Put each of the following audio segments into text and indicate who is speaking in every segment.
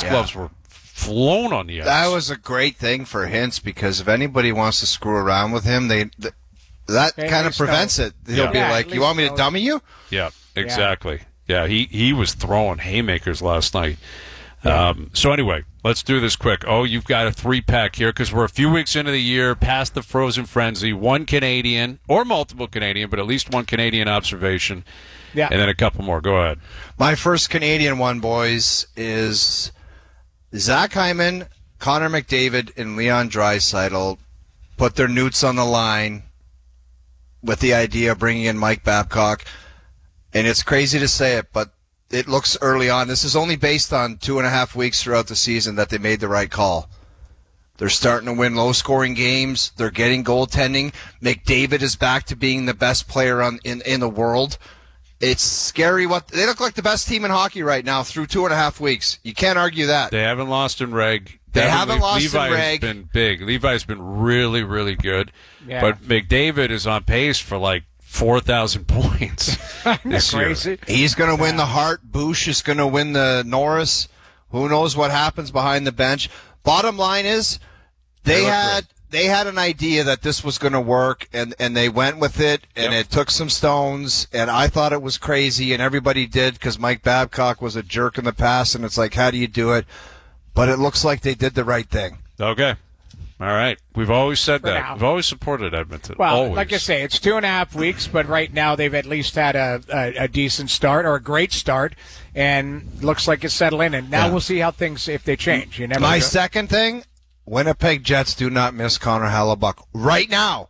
Speaker 1: gloves were flown on the ice.
Speaker 2: That was a great thing for Hintz because if anybody wants to screw around with him, that kind of prevents it. He'll be like, "You want me to dummy you?"
Speaker 1: Yeah, exactly. Yeah, he was throwing haymakers last night. So anyway, let's do this quick. Oh, you've got a 3-pack here because we're a few weeks into the year, past the frozen frenzy. One Canadian or multiple Canadian, but at least one Canadian observation. Yeah, and then a couple more. Go ahead.
Speaker 2: My first Canadian one, boys, is Zach Hyman, Connor McDavid, and Leon Draisaitl put their newts on the line with the idea of bringing in Mike Babcock. And it's crazy to say it, but it looks early on. This is only based on 2.5 weeks throughout the season that they made the right call. They're starting to win low-scoring games. They're getting goaltending. McDavid is back to being the best player in the world. It's scary. They look like the best team in hockey right now through 2.5 weeks. You can't argue that.
Speaker 1: They haven't lost in reg.
Speaker 2: Levi's
Speaker 1: been big. Levi's been really, really good. Yeah. But McDavid is on pace for like 4,000 points this
Speaker 3: crazy
Speaker 1: year.
Speaker 2: He's going to win the Hart. Bush is going to win the Norris. Who knows what happens behind the bench? Bottom line is they had an idea that this was going to work, and they went with it, and it took some stones, and I thought it was crazy, and everybody did because Mike Babcock was a jerk in the past, and it's like, how do you do it? But it looks like they did the right thing.
Speaker 1: Okay. All right. We've always said that. We've always supported Edmonton.
Speaker 3: Well,
Speaker 1: always.
Speaker 3: Like I say, it's 2.5 weeks, but right now they've at least had a decent start or a great start, and looks like it's settling. And now we'll see how things, if they change. You never know.
Speaker 2: Second thing, Winnipeg Jets do not miss Connor Hellebuyck right now,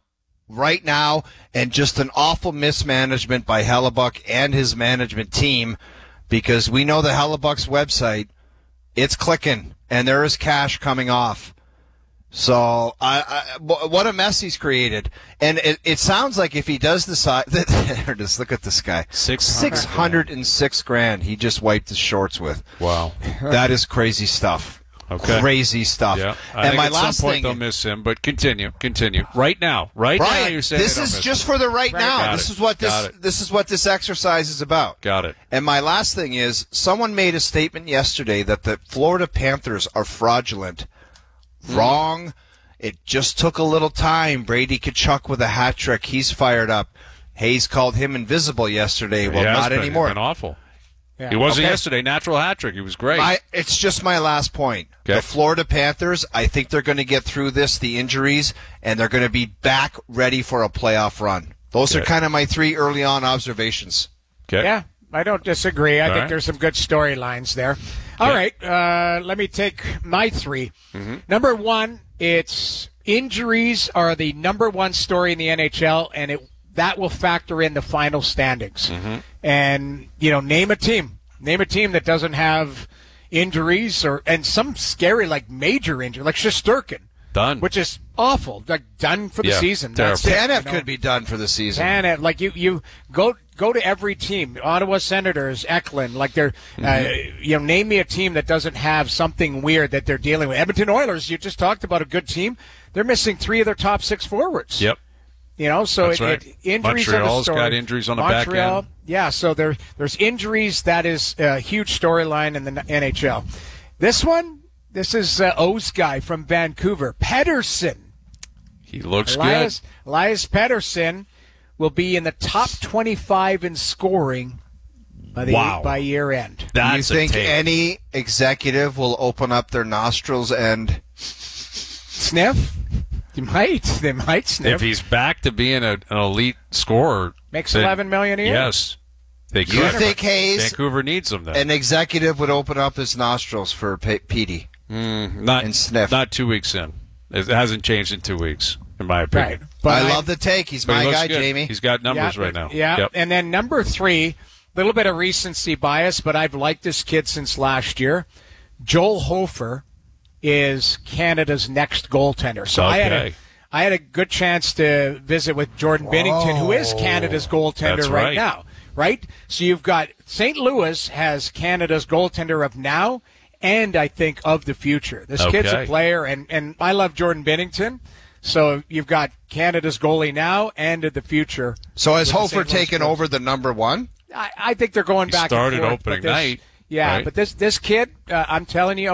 Speaker 2: and just an awful mismanagement by Hellebuyck and his management team, because we know the Hellebuck's website, it's clicking, and there is cash coming off. So, what a mess he's created. And it sounds like if he does decide, just look at this guy. $606,000 he just wiped his shorts with.
Speaker 1: Wow.
Speaker 2: That is crazy stuff.
Speaker 1: Okay.
Speaker 2: Crazy stuff.
Speaker 1: Yeah. I think at some point they'll miss him, but continue. Right now. Right now you're saying
Speaker 2: this is just for the right now. This is what this exercise is about.
Speaker 1: Got it.
Speaker 2: And my last thing is, someone made a statement yesterday that the Florida Panthers are fraudulent. Wrong. It just took a little time. Brady Tkachuk with a hat trick. He's fired up. Hayes called him invisible yesterday. Well, not anymore.
Speaker 1: He's been awful. Yeah. He wasn't yesterday. Natural hat trick. He was great.
Speaker 2: It's just my last point. Okay. The Florida Panthers, I think they're going to get through the injuries, and they're going to be back ready for a playoff run. Those are kind of my 3 early on observations.
Speaker 1: Okay.
Speaker 3: Yeah, I don't disagree. I think there's some good storylines there. All right, let me take my 3. Mm-hmm. Number 1, it's injuries are the number 1 story in the NHL, and that will factor in the final standings. Mm-hmm. And, name a team that doesn't have injuries and some scary, like major injury, like Shesterkin.
Speaker 1: Done.
Speaker 3: Which is awful. Like done for the season.
Speaker 2: Tanev could be done for the season.
Speaker 3: Tanev, like you go to every team. Ottawa Senators, Eklund, like they're name me a team that doesn't have something weird that they're dealing with. Edmonton Oilers, you just talked about a good team. They're missing 3 of their top 6 forwards.
Speaker 1: Yep.
Speaker 3: So injuries
Speaker 1: Montreal's got injuries on the back end.
Speaker 3: Yeah, so there's injuries. That is a huge storyline in the NHL. This is O's guy from Vancouver, Pettersson.
Speaker 1: He looks good.
Speaker 3: Elias Pettersson will be in the top 25 in scoring by year end.
Speaker 2: Do you think any executive will open up their nostrils and
Speaker 3: sniff? They might sniff.
Speaker 1: If he's back to being an elite scorer,
Speaker 3: makes $11 million a year.
Speaker 1: Yes, they could.
Speaker 2: You think Hayes,
Speaker 1: Vancouver needs him then?
Speaker 2: An executive would open up his nostrils for Petey and sniff?
Speaker 1: Not 2 weeks in. It hasn't changed in 2 weeks, in my opinion.
Speaker 3: Right. But
Speaker 2: I love the take. He's my guy,
Speaker 1: good.
Speaker 2: Jamie.
Speaker 1: He's got numbers right now.
Speaker 3: Yeah. Yep. And then number 3, a little bit of recency bias, but I've liked this kid since last year. Joel Hofer is Canada's next goaltender. So I had a good chance to visit with Jordan Binnington, who is Canada's goaltender right now. Right? So you've got St. Louis has Canada's goaltender of now and I think of the future. This kid's a player, and I love Jordan Binnington. So you've got Canada's goalie now and of the future.
Speaker 2: So has Hofer taken over the number 1?
Speaker 3: I think they're going back and forth.
Speaker 1: Started opening night.
Speaker 3: Yeah, right? But this kid, I'm telling you,